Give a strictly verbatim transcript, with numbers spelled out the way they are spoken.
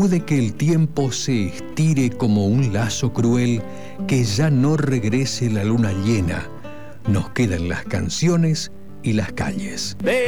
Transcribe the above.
de que el tiempo se estire como un lazo cruel, que ya no regrese la luna llena, nos quedan las canciones y las calles.